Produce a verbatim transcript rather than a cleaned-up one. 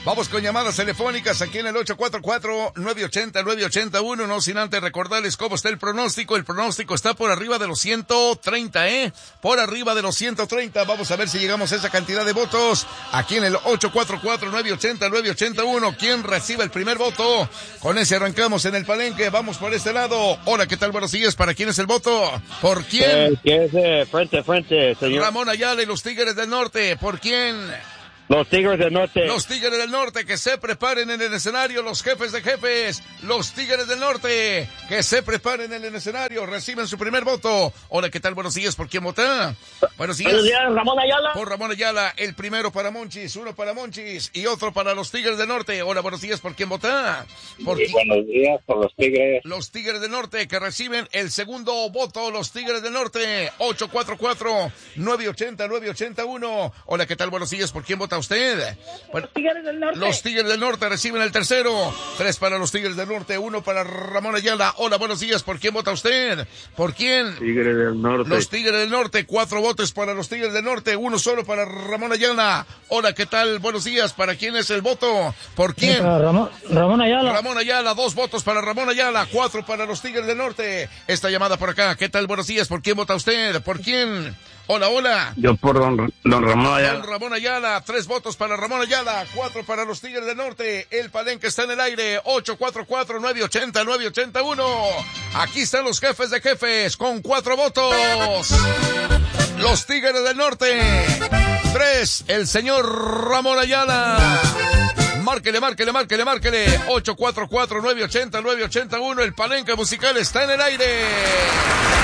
Vamos con llamadas telefónicas aquí en el ocho cuatro cuatro, nueve ocho cero, nueve ocho uno, no sin antes recordarles cómo está el pronóstico. El pronóstico está por arriba de los ciento treinta, ¿eh? Por arriba de los ciento treinta. Vamos a ver si llegamos a esa cantidad de votos aquí en el ocho cuatro cuatro, nueve ocho cero, nueve ocho uno. ¿Quién recibe el primer voto? Con ese arrancamos en el palenque. Vamos por este lado. Hola, ¿qué tal? Buenos días. ¿Para quién es el voto? ¿Por quién? Eh, ¿Quién es? Eh, frente, frente, señor. Ramón Ayala y los Tigres del Norte. ¿Por quién? Los Tigres del Norte. Los Tigres del Norte, que se preparen en el escenario. Los jefes de jefes. Los Tigres del Norte, que se preparen en el escenario. Reciben su primer voto. Hola, ¿qué tal? Buenos días. ¿Por quién vota? Buenos días. Buenos días, Ramón Ayala. Por Ramón Ayala. El primero para Monchis, uno para Monchis y otro para los Tigres del Norte. Hola, buenos días. ¿Por quién vota? Por Sí, buenos días, por los Tigres. Los Tigres del Norte, que reciben el segundo voto. Los Tigres del Norte. ocho cuatro cuatro, nueve ocho cero, nueve ocho uno. Hola, ¿qué tal? Buenos días. ¿Por quién vota usted? Bueno, los Tigres del Norte. Los Tigres del Norte reciben el tercero. Tres para los Tigres del Norte, uno para Ramón Ayala. Hola, buenos días. ¿Por quién vota usted? ¿Por quién? Tigres del Norte. Los Tigres del Norte. Cuatro votos para los Tigres del Norte, uno solo para Ramón Ayala. Hola, ¿qué tal? Buenos días. ¿Para quién es el voto? ¿Por quién? Para Ramón, Ramón Ayala. Ramón Ayala. Dos votos para Ramón Ayala. Cuatro para los Tigres del Norte. Esta llamada por acá. ¿Qué tal? Buenos días. ¿Por quién vota usted? ¿Por quién? Hola, hola. Yo por don, don Ramón Ayala. Don Ramón Ayala, tres votos para Ramón Ayala, cuatro para los Tigres del Norte. El palenque está en el aire, ocho cuatro cuatro, nueve ocho cero, nueve ocho uno. Aquí están los jefes de jefes con cuatro votos. Los Tigres del Norte. Tres, el señor Ramón Ayala. Márquele, márquele, márquele, márquele. ocho cuatro cuatro, nueve ocho cero, nueve ocho uno. El palenque musical está en el aire.